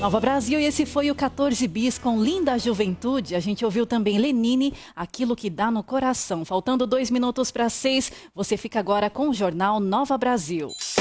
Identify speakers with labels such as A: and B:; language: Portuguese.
A: Nova Brasil, e esse foi o 14 Bis com Linda Juventude. A gente ouviu também Lenine, Aquilo que Dá no Coração. Faltando 2 minutos para 6, você fica agora com o Jornal Nova Brasil.